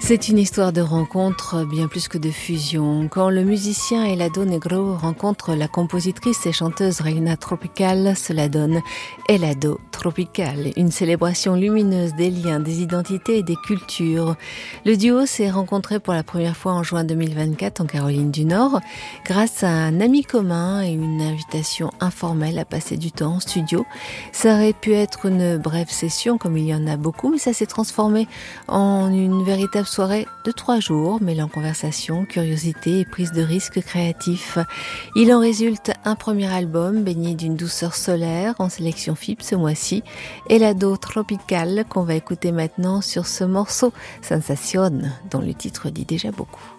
C'est une histoire de rencontre, bien plus que de fusion. Quand le musicien Helado Negro rencontre la compositrice et chanteuse Reina Tropical, cela donne Helado Tropical, une célébration lumineuse des liens, des identités et des cultures. Le duo s'est rencontré pour la première fois en juin 2024 en Caroline du Nord, grâce à un ami commun et une invitation informelle à passer du temps en studio. Ça aurait pu être une brève session, comme il y en a beaucoup, mais ça s'est transformé en une véritable soirée de 3 jours, mêlant conversation, curiosité et prise de risque créatif. Il en résulte un premier album baigné d'une douceur solaire en sélection FIP ce mois-ci, Helado Tropical, qu'on va écouter maintenant sur ce morceau Sensación, dont le titre dit déjà beaucoup.